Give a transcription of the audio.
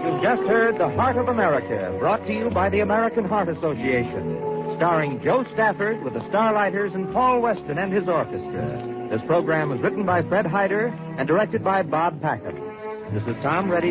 You've just heard The Heart of America, brought to you by the American Heart Association, starring Joe Stafford with the Starlighters and Paul Weston and his orchestra. This program was written by Fred Hyder and directed by Bob Packard. This is Tom Reddy.